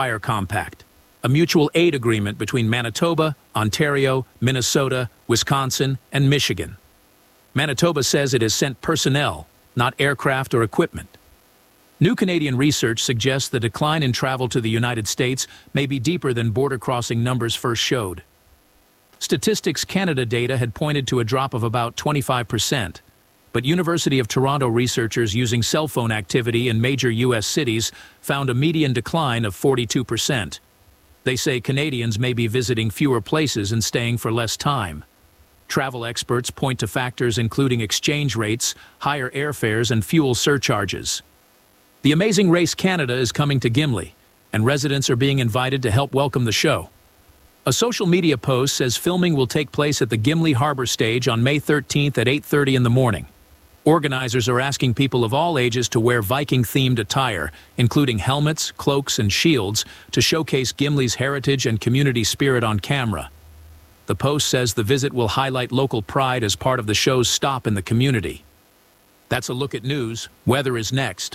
Fire Compact, a mutual aid agreement between Manitoba, Ontario, Minnesota, Wisconsin, and Michigan. Manitoba says it has sent personnel, not aircraft or equipment. New Canadian research suggests the decline in travel to the United States may be deeper than border-crossing numbers first showed. Statistics Canada data had pointed to a drop of about 25%, but University of Toronto researchers using cell phone activity in major U.S. cities found a median decline of 42%. They say Canadians may be visiting fewer places and staying for less time. Travel experts point to factors including exchange rates, higher airfares, and fuel surcharges. The Amazing Race Canada is coming to Gimli, and residents are being invited to help welcome the show. A social media post says filming will take place at the Gimli Harbor Stage on May 13th at 8:30 in the morning. Organizers are asking people of all ages to wear Viking-themed attire, including helmets, cloaks, and shields, to showcase Gimli's heritage and community spirit on camera. The post says the visit will highlight local pride as part of the show's stop in the community. That's a look at news. Weather is next.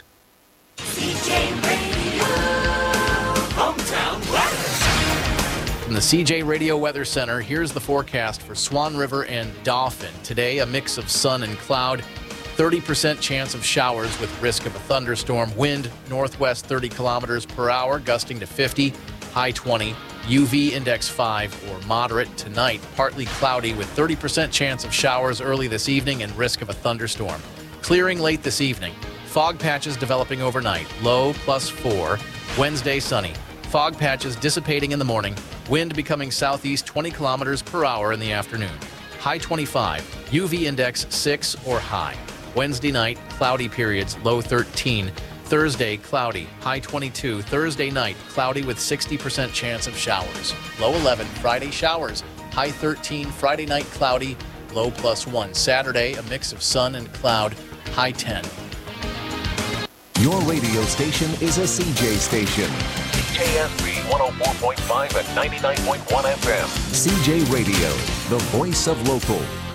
CJ Radio, hometown weather. From the CJ Radio Weather Center, here's the forecast for Swan River and Dauphin. Today, a mix of sun and cloud. 30% chance of showers with risk of a thunderstorm. Wind northwest 30 kilometers per hour, gusting to 50, high 20. UV index 5 or moderate. Tonight, partly cloudy with 30% chance of showers early this evening and risk of a thunderstorm. Clearing late this evening. Fog patches developing overnight. Low +4. Wednesday, sunny. Fog patches dissipating in the morning. Wind becoming southeast 20 kilometers per hour in the afternoon. High 25. UV index 6 or high. Wednesday night, cloudy periods. Low 13. Thursday, cloudy. High 22. Thursday night, cloudy with 60% chance of showers. Low 11. Friday, showers. High 13. Friday night, cloudy. Low +1. Saturday, a mix of sun and cloud. High 10. Your radio station is a CJ station. KSB 104.5 and 99.1 FM. CJ Radio, the voice of local.